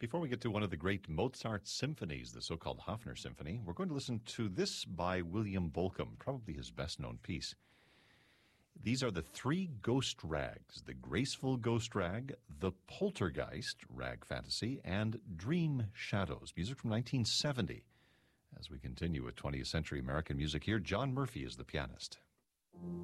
Before we get to one of the great Mozart symphonies, the so-called Hofner Symphony, we're going to listen to this by William Bolcom, probably his best-known piece. These are the three ghost rags: the graceful ghost rag, the poltergeist rag fantasy, and dream shadows. Music from 1970. As we continue with 20th century American music here, John Murphy is the pianist.